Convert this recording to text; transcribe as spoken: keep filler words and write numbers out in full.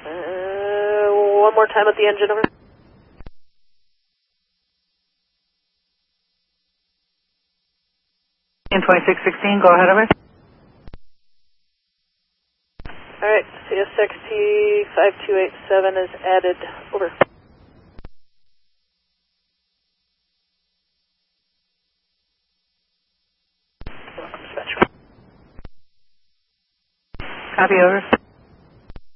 Uh, one more time at the engine, over. In twenty-six sixteen, go ahead, over. Alright, C S X T five two eight seven is added, over. Copy, over.